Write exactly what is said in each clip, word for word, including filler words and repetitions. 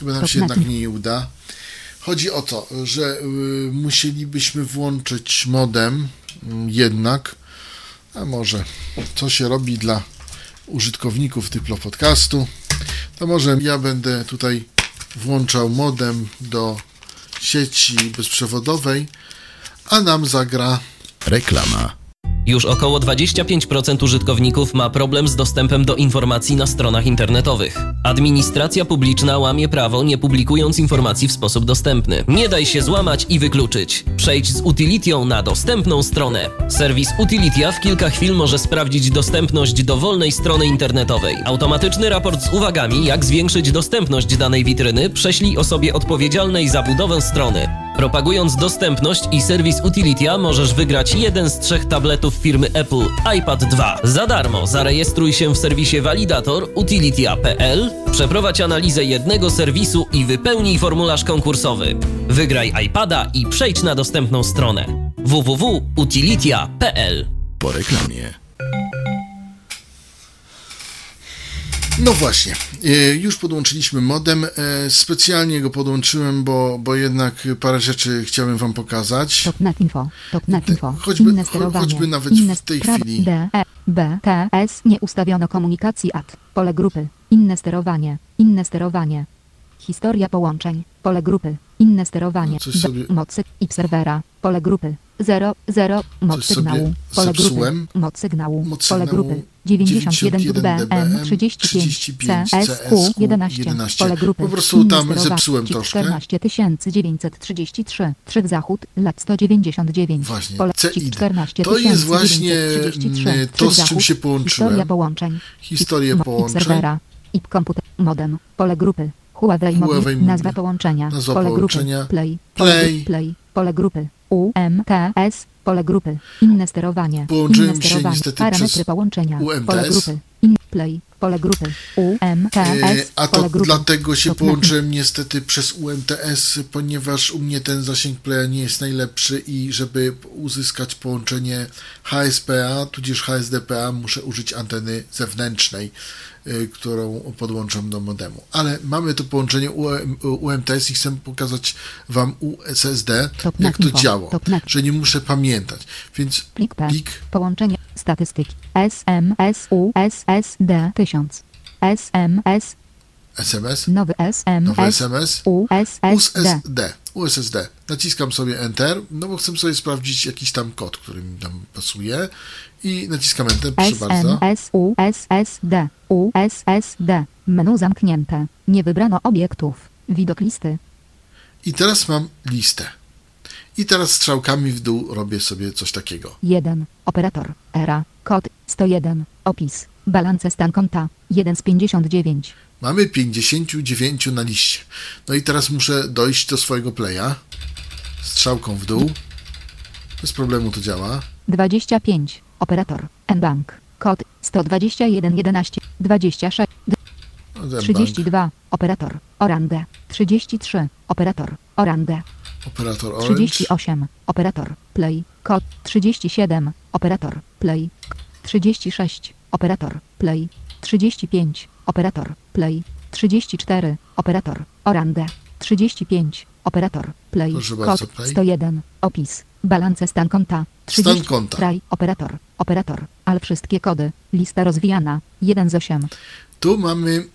Chyba nam się jednak nie uda. Chodzi o to, że y, musielibyśmy włączyć modem y, jednak, a może co się robi dla użytkowników Tyflo Podcastu, to może ja będę tutaj włączał modem do sieci bezprzewodowej, a nam zagra reklama. Już około dwadzieścia pięć procent użytkowników ma problem z dostępem do informacji na stronach internetowych. Administracja publiczna łamie prawo, nie publikując informacji w sposób dostępny. Nie daj się złamać i wykluczyć. Przejdź z Utilitią na dostępną stronę. Serwis Utilitia w kilka chwil może sprawdzić dostępność dowolnej strony internetowej. Automatyczny raport z uwagami, jak zwiększyć dostępność danej witryny, prześlij osobie odpowiedzialnej za budowę strony. Propagując dostępność i serwis Utilitia możesz wygrać jeden z trzech tabletów firmy Apple iPad dwa. Za darmo zarejestruj się w serwisie Validator utilitia kropka p l, przeprowadź analizę jednego serwisu i wypełnij formularz konkursowy. Wygraj iPada i przejdź na dostępną stronę w w w kropka utilitia kropka p l. Po reklamie. No właśnie, już podłączyliśmy modem, specjalnie go podłączyłem, bo, bo jednak parę rzeczy chciałem wam pokazać. Topnet info, Topnet info, choćby, inne sterowanie, choćby nawet inne w tej prawo, chwili. D, E, B, T, S, nie ustawiono komunikacji A T, pole grupy, inne sterowanie, inne sterowanie, historia połączeń, pole grupy, inne sterowanie, Coś sobie- B, mocy, I P serwera, pole grupy, zero, zero, moc Coś sobie sygnału, pole grupy, zepsułem. moc sygnału, Moc pole sygnału grupy, dziewięćdziesiąt jeden dB, M trzydzieści pięć, C S Q jedenaście, pole grupy, Po prostu inne tam sterowanie, zepsułem troszkę. czternaście tysięcy dziewięćset trzydzieści trzy, trzy w zachód, lat sto dziewięćdziesiąt dziewięć, Właśnie, pole C I D. czternaście To jest właśnie, tysięcy dziewięćset trzydzieści trzy, mm, trzy to, w z czym zachód, się połączyłem. historia połączeń, Historię I P połączeń. serwera, I P komputer, modem, pole grupy, Huawei Huawei Mobile, Mobile. nazwa połączenia, Nazwa pole połączenia. grupy, Play, Play. pole, play, pole grupy, U M T S, pole grupy, inne sterowanie, Połączyłem inne się sterowanie, niestety parametry przez połączenia, U M T S. pole grupy, in, play, pole grupy, U M T E, S, A to pole grupy, dlatego się Topnet połączyłem niestety przez U M T S, ponieważ u mnie ten zasięg playa nie jest najlepszy i żeby uzyskać połączenie H S P A, tudzież H S D P A, muszę użyć anteny zewnętrznej, y, którą podłączam do modemu. Ale mamy to połączenie U M T S i chcę pokazać wam U S S D, Topnet jak to info, działa, Topnet. że nie muszę pamiętać. Więc Plik P, plik połączenie, statystyki, S M S U S S D tysiąc, S M S, S M S, nowy S M nowy S, S M S, U S S D, U S S D. U S S D. Naciskam sobie Enter, no bo chcę sobie sprawdzić jakiś tam kod, który mi tam pasuje i naciskam Enter, proszę S bardzo. M S U S S D, U S S D, menu zamknięte, nie wybrano obiektów, widok listy, I teraz mam listę. I teraz strzałkami w dół robię sobie coś takiego. jeden, operator, era, kod, sto jeden, opis, balance stan konta, jeden z pięćdziesiąt dziewięć, Mamy pięćdziesiąt dziewięć na liście. No i teraz muszę dojść do swojego playa. Strzałką w dół. Bez problemu to działa. dwadzieścia pięć, operator, N-Bank, kod, sto dwadzieścia jeden jedenaście, dwadzieścia sześć, No, ten trzydzieści bank. dwa, operator, Orange, trzydzieści trzy, operator, Orange, Operator trzydzieści Orange. osiem, operator, Play, kod, trzydzieści siedem, operator, Play, trzydzieści sześć, operator, Play, trzydzieści pięć, operator, Play, trzydzieści cztery, operator, Orange, trzydzieści pięć, operator, Play, Proszę kod, bardzo, Play. sto jeden, opis, balance stan konta, trzydzieści, Stan konta. Try, operator, operator, ale wszystkie kody, lista rozwijana, jeden z osiem, Tu mamy...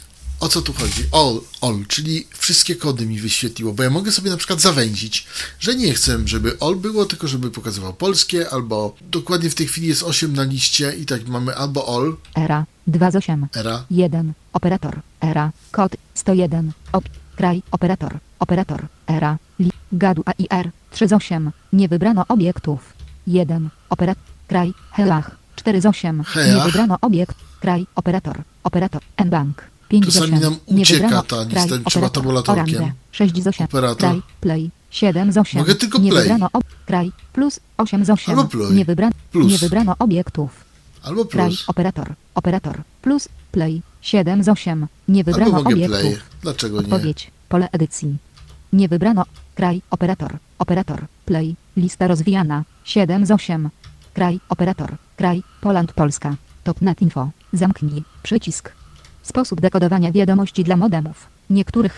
O co tu chodzi? All, all, czyli wszystkie kody mi wyświetliło, bo ja mogę sobie na przykład zawęzić, że nie chcę, żeby all było, tylko żeby pokazywał polskie, albo dokładnie w tej chwili jest osiem na liście i tak mamy albo all, era, dwa z osiem, era, jeden, operator, era, kod, sto jeden, op, kraj, operator, operator, era, li, gadu A I R, trzy z osiem, nie wybrano obiektów, jeden, operator, kraj, helach, cztery z osiem, nie Heach. wybrano obiekt, kraj, operator, operator, N-Bank, pięć z Czasami osiem, nam nie ucieka wybrano, ta lista, kraj, trzeba operator, tabulatorkiem. Orange, sześć z osiem, Operator. kraj, play, siedem z osiem, Mogę tylko nie play. wybrano ob, kraj, plus, osiem z osiem, Albo play. nie wybrano, Plus. nie wybrano obiektów, albo kraj, plus, operator, operator, plus, play, siedem z osiem, nie albo wybrano mogę obiektów. play. Dlaczego nie? Odpowiedź, pole edycji. Nie wybrano, kraj, operator, operator, play, lista rozwijana, siedem z osiem. Kraj, operator, kraj, Poland, Polska, Topnet info, zamknij, przycisk. Sposób dekodowania wiadomości dla modemów. Niektórych